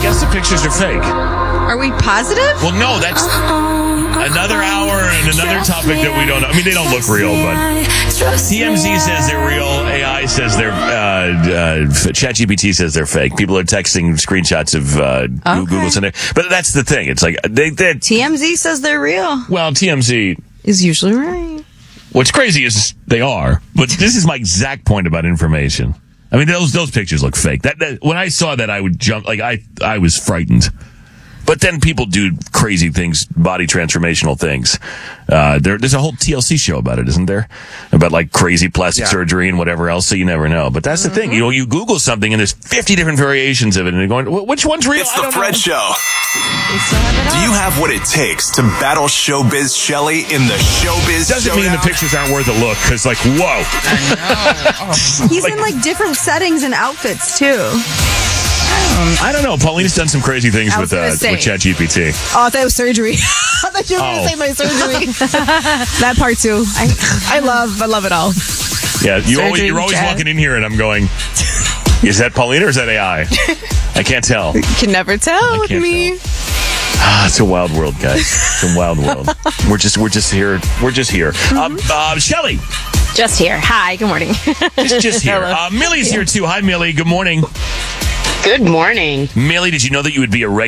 guess the pictures are fake. Are we positive? Well, no, that's another hour and another topic that we don't know. I mean, they don't look real, but TMZ says they're real. AI says they're, ChatGPT says they're fake. People are texting screenshots of Google Center. But that's the thing. It's like, TMZ says they're real. Well, TMZ is usually right. What's crazy is they are, but this is my exact point about information. I mean, those pictures look fake. That when I saw that, I would jump. Like I was frightened. But then people do crazy things, body transformational things. There's a whole TLC show about it, isn't there? About like crazy plastic surgery and whatever else. So you never know. But that's the thing. You know, you Google something and there's 50 different variations of it, and you're going, which one's real? It's the Fred Show. Do you have what it takes to battle Showbiz Shelley in the Showbiz Doesn't Showdown? mean the pictures aren't worth a look, because like, whoa. He's in like different settings and outfits too. I don't know. Paulina's done some crazy things with ChatGPT. Oh, I thought it was surgery. I thought you were going to say my surgery. That part too. I love it all. Yeah, you're always walking in here and I'm going, is that Paulina or is that AI? I can't tell. You can never tell with me. It's a wild world, guys. It's a wild world. We're just here. We're just here. Shelley. Just here. Hi, good morning. Just here. Millie's here too. Hi, Millie. Good morning. Good morning. Millie, did you know that you would be a regular